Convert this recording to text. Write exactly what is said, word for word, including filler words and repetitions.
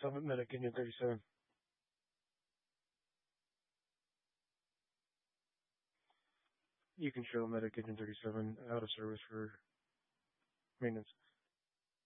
Summit Medic Union thirty-seven. You can show Medic Union thirty-seven out of service for maintenance.